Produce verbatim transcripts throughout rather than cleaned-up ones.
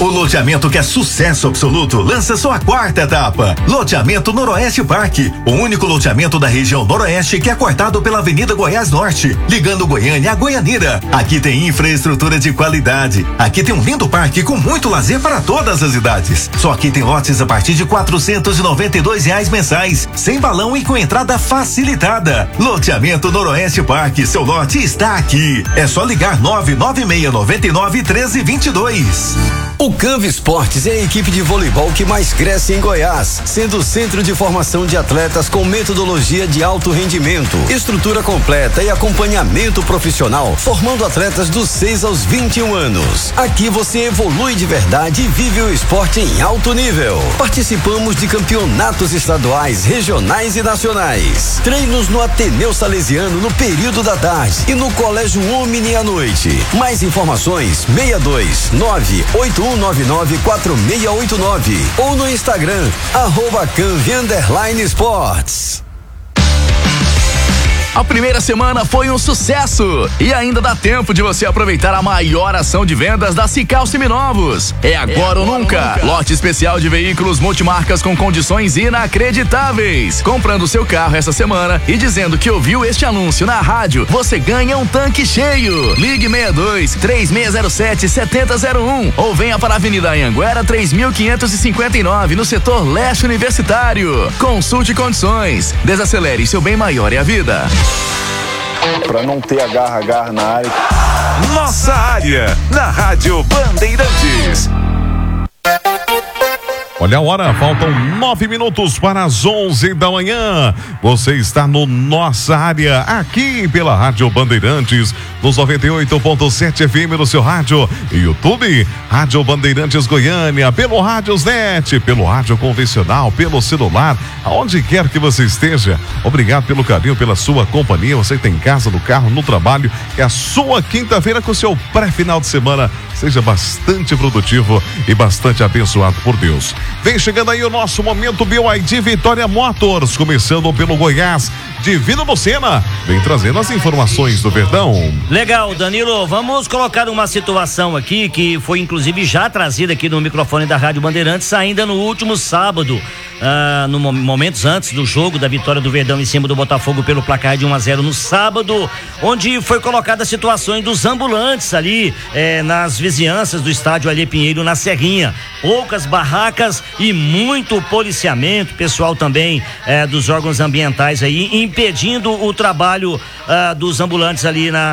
O loteamento que é sucesso absoluto lança sua quarta etapa. Loteamento Noroeste Parque, o único loteamento da região Noroeste que é cortado pela Avenida Goiás Norte, ligando Goiânia a Goianira. Aqui tem infraestrutura de qualidade. Aqui tem um lindo parque com muito lazer para todas as idades. Só aqui tem lotes a partir de quatrocentos e noventa e dois reais mensais, sem balão e com entrada facilitada. Loteamento Noroeste Parque, seu lote está aqui. É só ligar nove nove seis nove nove treze vinte e dois. O Canva Esportes é a equipe de voleibol que mais cresce em Goiás, sendo o centro de formação de atletas com metodologia de alto rendimento, estrutura completa e acompanhamento profissional, formando atletas dos seis aos vinte e um anos. Aqui você evolui de verdade e vive o esporte em alto nível. Participamos de campeonatos estaduais, regionais e nacionais. Treinos no Ateneu Salesiano no período da tarde e no Colégio Omni à noite. Mais informações seis dois nove oito um nove nove quatro seis oito nove ou no Instagram arroba Canvi underline Esportes. A primeira semana foi um sucesso e ainda dá tempo de você aproveitar a maior ação de vendas da Cical Seminovos. É agora, é agora ou nunca. nunca. Lote especial de veículos multimarcas com condições inacreditáveis. Comprando seu carro essa semana e dizendo que ouviu este anúncio na rádio, você ganha um tanque cheio. Ligue seis dois três seis zero sete sete zero zero um ou venha para a Avenida Anhanguera três mil quinhentos e cinquenta e nove no setor leste universitário. Consulte condições. Desacelere, seu bem maior é a vida. Pra não ter agarra-agarra na área. Nossa área, na Rádio Bandeirantes. Olha a hora, faltam nove minutos para as onze da manhã. Você está no Nossa Área, aqui pela Rádio Bandeirantes, nos noventa e oito ponto sete F M no seu rádio e YouTube, Rádio Bandeirantes Goiânia, pelo Rádiosnet, pelo rádio convencional, pelo celular, aonde quer que você esteja. Obrigado pelo carinho, pela sua companhia. Você que tem em casa, no carro, no trabalho. É a sua quinta-feira com o seu pré-final de semana. Seja bastante produtivo e bastante abençoado por Deus. Vem chegando aí o nosso momento B Y D Vitória Motors, começando pelo Goiás. Divino Lucena vem trazendo as informações do Verdão. Legal, Danilo, vamos colocar uma situação aqui que foi inclusive já trazida aqui no microfone da Rádio Bandeirantes ainda no último sábado, ah, no momentos antes do jogo da vitória do Verdão em cima do Botafogo pelo placar de um a zero no sábado, onde foi colocada a situação dos ambulantes ali eh, nas vizinhanças do estádio Alê Pinheiro na Serrinha. Poucas barracas e muito policiamento, pessoal também eh, dos órgãos ambientais aí impedindo o trabalho uh, dos ambulantes ali na,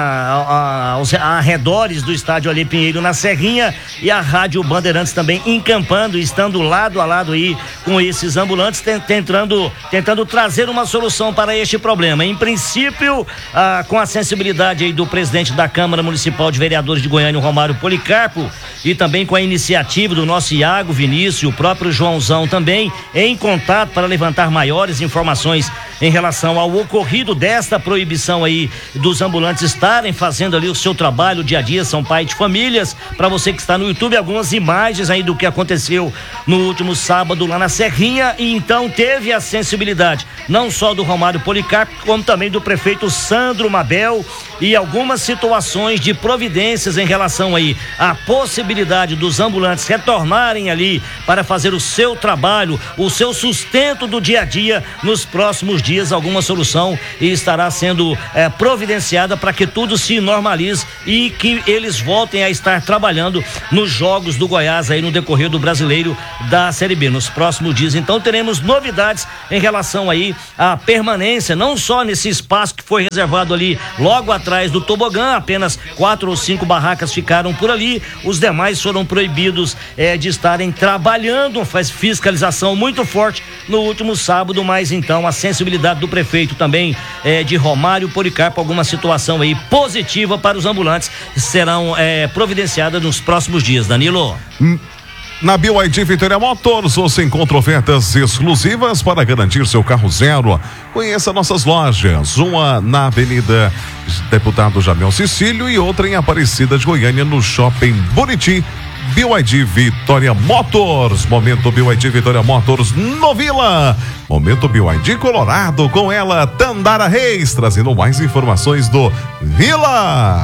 a, aos arredores do estádio Alê Pinheiro na Serrinha, e a Rádio Bandeirantes também encampando, estando lado a lado aí com esses ambulantes, tentando, tentando trazer uma solução para este problema. Em princípio, uh, com a sensibilidade aí do presidente da Câmara Municipal de Vereadores de Goiânia, Romário Policarpo, e também com a iniciativa do nosso Iago Vinícius, o próprio Joãozão também, em contato para levantar maiores informações em relação ao ocorrido desta proibição aí dos ambulantes estarem fazendo ali o seu trabalho dia a dia. São pai de famílias. Para você que está no YouTube, algumas imagens aí do que aconteceu no último sábado lá na Serrinha, e então teve a sensibilidade não só do Romário Policarpo, como também do prefeito Sandro Mabel, e algumas situações de providências em relação aí à possibilidade dos ambulantes retornarem ali para fazer o seu trabalho, o seu sustento do dia a dia nos próximos dias. Alguma solução e estará sendo é, providenciada para que tudo se normalize e que eles voltem a estar trabalhando nos jogos do Goiás aí no decorrer do Brasileiro da Série B. Nos próximos dias, então, teremos novidades em relação aí à permanência, não só nesse espaço que foi reservado ali logo atrás do tobogã, apenas quatro ou cinco barracas ficaram por ali, os demais foram proibidos é, de estarem trabalhando. Faz fiscalização muito forte no último sábado, mas então a sensibilidade do prefeito também é, de Romário Policarpo, alguma situação aí positiva para os ambulantes serão é, providenciadas nos próximos dias. Danilo. Hum. Na B Y D Vitória Motors você encontra ofertas exclusivas para garantir seu carro zero. Conheça nossas lojas, uma na Avenida Deputado Jamel Cecílio e outra em Aparecida de Goiânia, no Shopping Buriti. B Y D Vitória Motors, momento B Y D Vitória Motors no Vila, momento B Y D Colorado, com ela Tandara Reis, trazendo mais informações do Vila.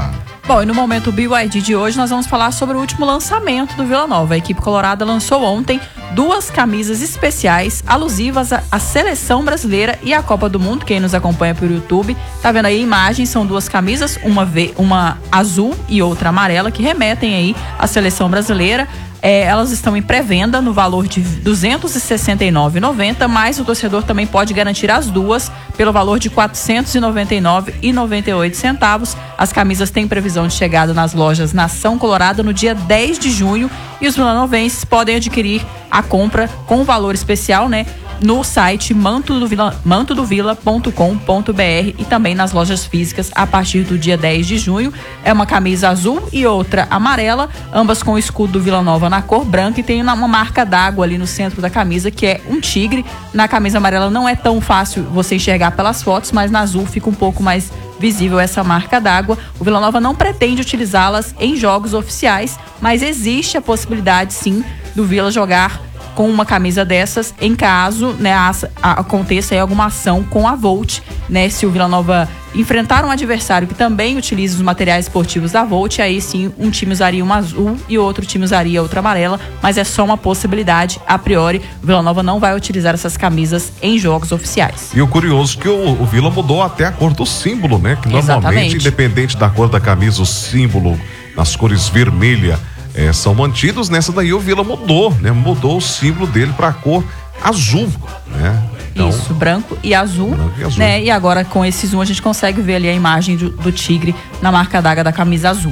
Bom, e no momento B Y D de hoje nós vamos falar sobre o último lançamento do Vila Nova. A equipe colorada lançou ontem duas camisas especiais alusivas à, à seleção brasileira e à Copa do Mundo. Quem nos acompanha pelo YouTube tá vendo aí a imagem, são duas camisas, uma, v, uma azul e outra amarela, que remetem aí à seleção brasileira. É, elas estão em pré-venda no valor de duzentos e sessenta e nove reais e noventa centavos, mas o torcedor também pode garantir as duas pelo valor de quatrocentos e noventa e nove reais e noventa e oito centavos. As camisas têm previsão de chegada nas lojas Nação Colorada no dia dez de junho e os vilanovenses podem adquirir a compra com valor especial, né, no site manto do vila, manto do vila ponto com ponto b r e também nas lojas físicas a partir do dia dez de junho. É uma camisa azul e outra amarela, ambas com o escudo do Vila Nova na cor branca, e tem uma marca d'água ali no centro da camisa, que é um tigre. Na camisa amarela não é tão fácil você enxergar pelas fotos, mas na azul fica um pouco mais visível essa marca d'água. O Vila Nova não pretende utilizá-las em jogos oficiais, mas existe a possibilidade, sim, do Vila jogar com uma camisa dessas, em caso, né, a, a, aconteça aí alguma ação com a Volt, né? Se o Vila Nova enfrentar um adversário que também utiliza os materiais esportivos da Volt, aí sim um time usaria uma azul e outro time usaria outra amarela, mas é só uma possibilidade. A priori, o Vila Nova não vai utilizar essas camisas em jogos oficiais. E o curioso é que o, o Vila mudou até a cor do símbolo, né? Que normalmente, exatamente, independente da cor da camisa, o símbolo nas cores vermelha É, são mantidos. Nessa daí o Vila mudou, né? Mudou o símbolo dele para a cor azul, né? Então, isso, branco e azul, branco e azul, né? E agora com esse zoom a gente consegue ver ali a imagem do, do tigre na marca d'água da camisa azul.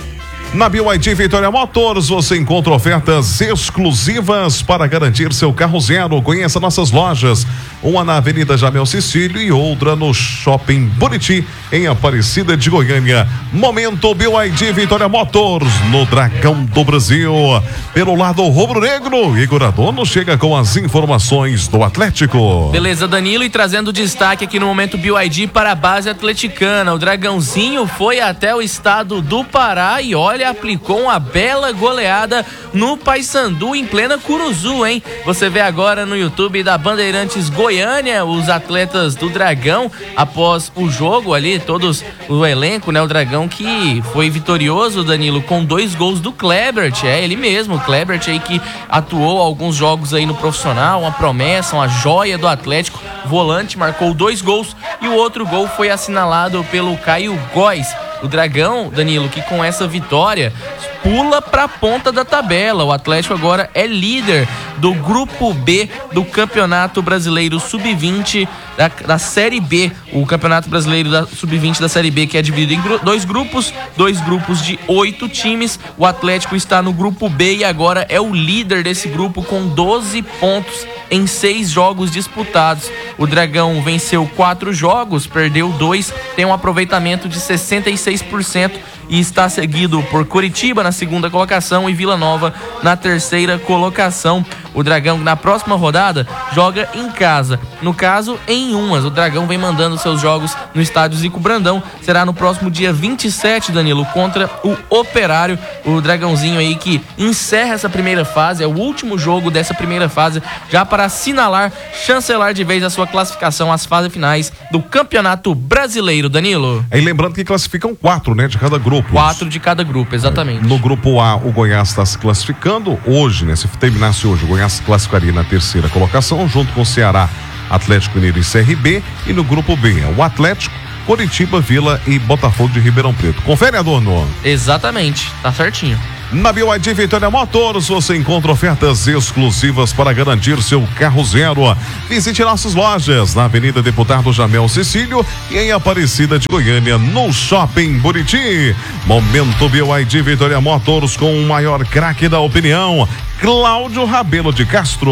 Na B Y D Vitória Motors você encontra ofertas exclusivas para garantir seu carro zero. Conheça nossas lojas, uma na Avenida Jamel Cecílio e outra no Shopping Buriti, em Aparecida de Goiânia. Momento B Y D Vitória Motors no Dragão do Brasil. Pelo lado rubro-negro, Igor Adorno chega com as informações do Atlético. Beleza, Danilo, e trazendo destaque aqui no Momento B Y D para a base atleticana. O Dragãozinho foi até o estado do Pará e olha, aplicou uma bela goleada no Paysandu em plena Curuzu, hein? Você vê agora no YouTube da Bandeirantes Goiânia os atletas do Dragão após o jogo ali, todos o elenco, né? O Dragão que foi vitorioso, Danilo, com dois gols do Klebert, é ele mesmo, o Klebert aí que atuou alguns jogos aí no profissional, uma promessa, uma joia do Atlético, volante, marcou dois gols e o outro gol foi assinalado pelo Caio Góes. O Dragão, Danilo, que com essa vitória pula para a ponta da tabela. O Atlético agora é líder do Grupo B do Campeonato Brasileiro sub vinte da, da Série B. O Campeonato Brasileiro da sub vinte da Série B, que é dividido em gru- dois grupos, dois grupos de oito times. O Atlético está no Grupo B e agora é o líder desse grupo com doze pontos em seis jogos disputados. O Dragão venceu quatro jogos, perdeu dois, tem um aproveitamento de sessenta e seis por cento e está seguido por Curitiba na segunda colocação e Vila Nova na terceira colocação. O Dragão na próxima rodada joga em casa, no caso em Umas. O Dragão vem mandando seus jogos no estádio Zico Brandão, será no próximo dia vinte e sete, Danilo, contra o Operário. O Dragãozinho aí que encerra essa primeira fase, é o último jogo dessa primeira fase, já para assinalar, chancelar de vez a sua classificação às fases finais do Campeonato Brasileiro, Danilo. E lembrando que classificam quatro, né, de cada grupo. Quatro de cada grupo, exatamente. No grupo A, o Goiás está se classificando hoje, né? Se terminasse hoje, o Goiás se classificaria na terceira colocação, junto com o Ceará, Atlético Mineiro e C R B. E no grupo B, é o Atlético, Coritiba, Vila e Botafogo de Ribeirão Preto. Confere, Adorno? Exatamente, tá certinho. Na B Y D Vitória Motors você encontra ofertas exclusivas para garantir seu carro zero. Visite nossas lojas na Avenida Deputado Jamel Cecílio e em Aparecida de Goiânia, no Shopping Buriti. Momento B Y D Vitória Motors com o maior craque da opinião, Cláudio Rabelo de Castro.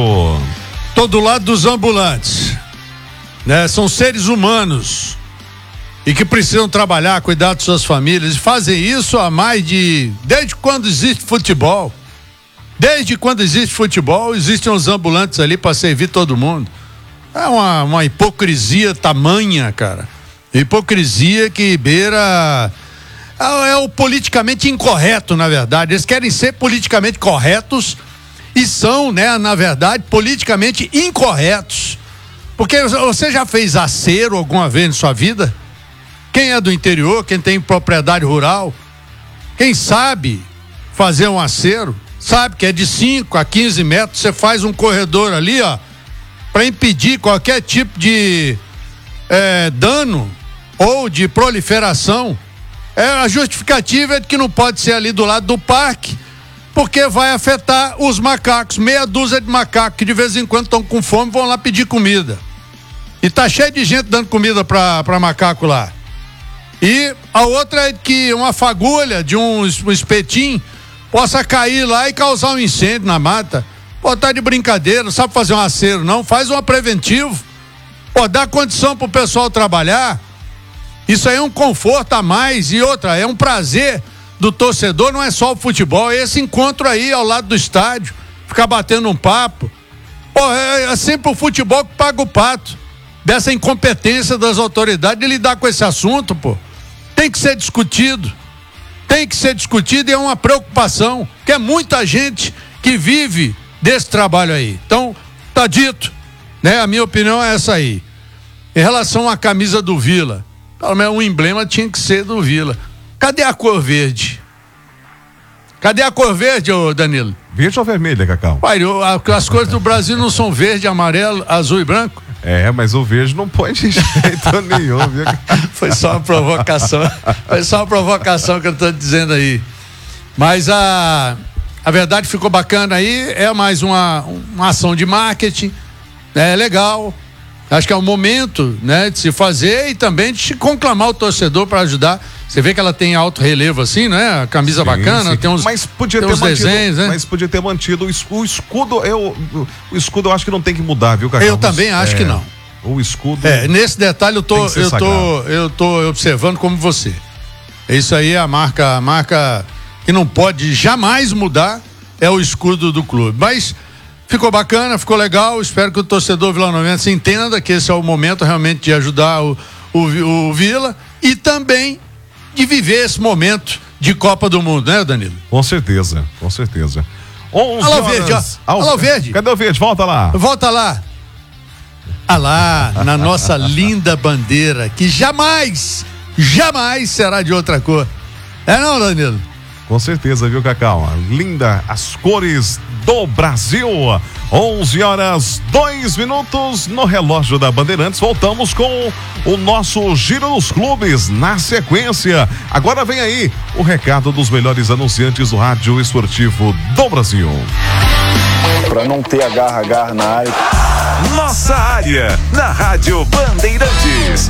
Tô do lado dos ambulantes, né? São seres humanos e que precisam trabalhar, cuidar de suas famílias, e fazem isso há mais de... desde quando existe futebol. Desde quando existe futebol, existem os ambulantes ali para servir todo mundo. É uma, uma hipocrisia tamanha, cara. Hipocrisia que beira... É, é o politicamente incorreto, na verdade. Eles querem ser politicamente corretos e são, né, na verdade, politicamente incorretos. Porque você já fez acero alguma vez na sua vida? Quem é do interior, quem tem propriedade rural, Quem sabe fazer um acero, sabe que é de cinco a quinze metros, você faz um corredor ali, ó, para impedir qualquer tipo de é, dano ou de proliferação. É, a justificativa é de que não pode ser ali do lado do parque, porque vai afetar os macacos, meia dúzia de macacos que de vez em quando estão com fome, vão lá pedir comida. E tá cheio de gente dando comida para para macaco lá. E a outra é que uma fagulha de um, um espetinho possa cair lá e causar um incêndio na mata. Pô, tá de brincadeira, não sabe fazer um acero não, faz um preventivo. Pô, dá condição pro pessoal trabalhar. Isso aí é um conforto a mais. E outra, é um prazer do torcedor, não é só o futebol, é esse encontro aí ao lado do estádio, ficar batendo um papo. Pô, é, é sempre o futebol que paga o pato dessa incompetência das autoridades de lidar com esse assunto, pô. Tem que ser discutido. Tem que ser discutido e é uma preocupação, que é muita gente que vive desse trabalho aí. Então, tá dito, né? A minha opinião é essa aí. Em relação à camisa do Vila, pelo menos um emblema tinha que ser do Vila. Cadê a cor verde? Cadê a cor verde, ô Danilo? Verde ou vermelha, Cacau? Pai, as cores do Brasil não são verde, amarelo, azul e branco? É, mas o verde não põe de jeito nenhum, viu? Foi só uma provocação. Foi só uma provocação que eu tô dizendo aí. Mas a, a verdade ficou bacana aí, é mais uma, uma ação de marketing, é legal. Acho que é o momento, né, de se fazer e também de se conclamar o torcedor para ajudar. Você vê que ela tem alto relevo assim, né? A camisa sim, bacana, sim. tem uns, mas podia tem ter uns mantido, desenhos, né? Mas podia ter mantido o escudo. Eu, o escudo eu acho que não tem que mudar, viu, Cacau? Eu também acho é, que não. O escudo. É, nesse detalhe eu tô, eu tô, eu tô observando como você. Isso aí é a marca, a marca que não pode jamais mudar é o escudo do clube. Mas ficou bacana, ficou legal. Espero que o torcedor vilanovense entenda que esse é o momento realmente de ajudar o, o, o Vila e também de viver esse momento de Copa do Mundo, né, Danilo? Com certeza, com certeza. onze Alô, Verde, ó. Alô, Verde. Cadê o Verde? Volta lá. Volta lá. Ah lá, na nossa linda bandeira, que jamais, jamais será de outra cor. É não, Danilo? Com certeza, viu, Cacau? Linda as cores do Brasil. onze horas, dois minutos no relógio da Bandeirantes. Voltamos com o nosso Giro dos Clubes na sequência. Agora vem aí o recado dos melhores anunciantes do rádio esportivo do Brasil. Para não ter agarra-agarra na área. Nossa área, na Rádio Bandeirantes.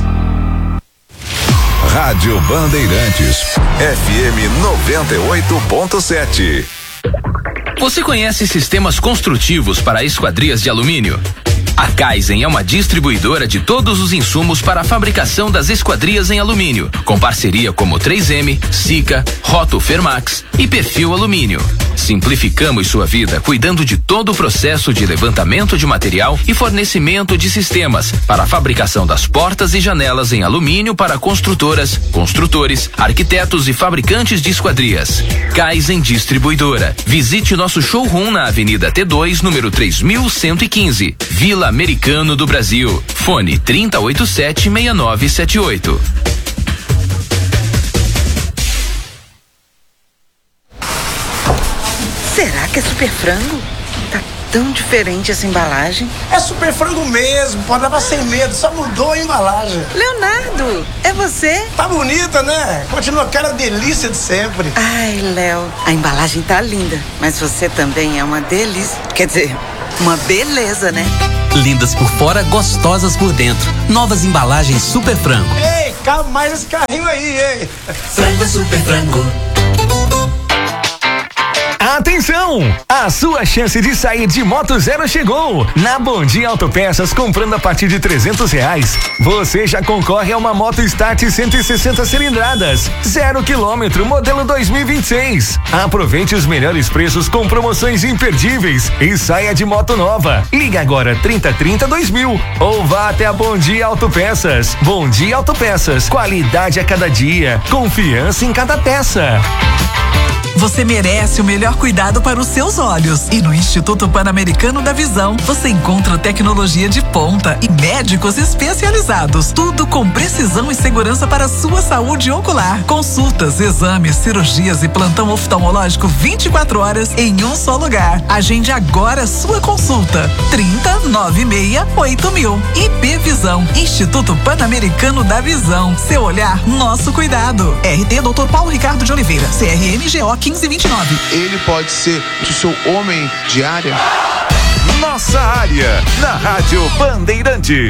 Rádio Bandeirantes, F M noventa e oito ponto sete. Você conhece sistemas construtivos para esquadrias de alumínio? A Kaizen é uma distribuidora de todos os insumos para a fabricação das esquadrias em alumínio, com parceria como três M, Sika, Roto Fermax e Perfil Alumínio. Simplificamos sua vida cuidando de todo o processo de levantamento de material e fornecimento de sistemas para a fabricação das portas e janelas em alumínio para construtoras, construtores, arquitetos e fabricantes de esquadrias. Kaizen Distribuidora. Visite nosso showroom na Avenida T dois, número três mil cento e quinze, Vila Americano do Brasil. Fone trinta e oito sete, seis nove sete oito. Será que é super frango? Tá tão diferente essa embalagem. É super frango mesmo, pode levar sem medo, só mudou a embalagem. Leonardo, é você? Tá bonita, né? Continua aquela delícia de sempre. Ai, Léo, a embalagem tá linda, mas você também é uma delícia. Quer dizer, uma beleza, né? Lindas por fora, gostosas por dentro. Novas embalagens Super Frango. Ei, cabe mais esse carrinho aí, ei. Frango Super Frango. Atenção! A sua chance de sair de Moto Zero chegou! Na Bom Dia Autopeças, comprando a partir de trezentos reais, você já concorre a uma Moto Start cento e sessenta cilindradas, zero quilômetro, modelo dois mil e vinte e seis. Aproveite os melhores preços com promoções imperdíveis e saia de moto nova. Liga agora trinta trinta dois mil ou vá até a Bom Dia Autopeças. Bom Dia Autopeças, qualidade a cada dia, confiança em cada peça. Você merece o melhor cuidado para os seus olhos. E no Instituto Pan-Americano da Visão, você encontra tecnologia de ponta e médicos especializados. Tudo com precisão e segurança para a sua saúde ocular. Consultas, exames, cirurgias e plantão oftalmológico vinte e quatro horas em um só lugar. Agende agora a sua consulta. trinta, noventa e seis, oito mil. I P Visão, Instituto Pan-Americano da Visão. Seu olhar, nosso cuidado. R T doutor Paulo Ricardo de Oliveira, C R M G O quinze vinte e nove. Ele pode ser o seu homem de área? Nossa área, na Rádio Bandeirantes.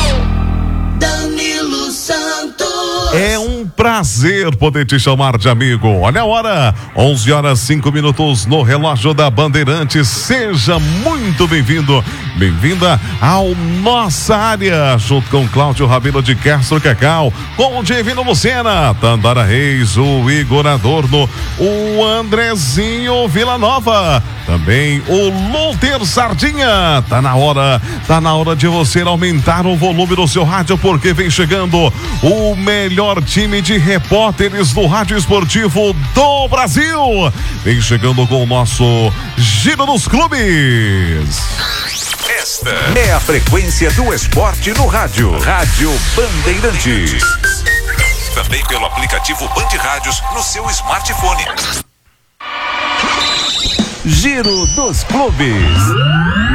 Danilo Santos. É um prazer poder te chamar de amigo. Olha a hora, onze horas cinco minutos no relógio da Bandeirantes. Seja muito bem-vindo, bem-vinda ao Nossa Área, junto com Cláudio Rabelo de Castro Cacau, com o Divino Lucena, Tandara Reis, o Igor Adorno, o Andrezinho Villanova, também o Luther Sardinha. Tá na hora, tá na hora de você aumentar o volume do seu rádio, porque vem chegando o melhor time de repórteres do rádio esportivo do Brasil. Vem chegando com o nosso Giro dos Clubes. Esta é a frequência do esporte no rádio. Rádio Bandeirantes. Também pelo aplicativo Band Rádios no seu smartphone. Giro dos Clubes.